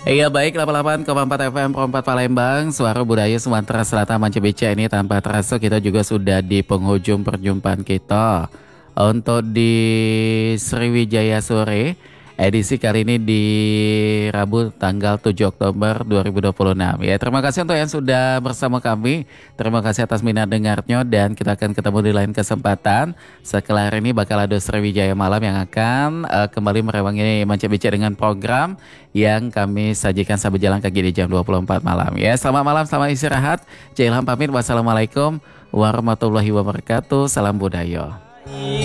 Iya baik 88,4 FM Pro 4 Palembang, Suara Budaya Sumatera Selatan Manca Beca ini tanpa terasa kita juga sudah di penghujung perjumpaan kita untuk di Sriwijaya Sore edisi kali ini di Rabu tanggal 7 Oktober 2026 ya. Terima kasih untuk yang sudah bersama kami. Terima kasih atas minat dengarnya dan kita akan ketemu di lain kesempatan. Setelah ini bakal ada Sriwijaya Malam yang akan kembali merewangi Manca Beca dengan program yang kami sajikan sampai jalan kaki di jam 24 malam ya. Selamat malam, selamat istirahat. Cik Ilham pamit. Wassalamualaikum warahmatullahi wabarakatuh. Salam budaya.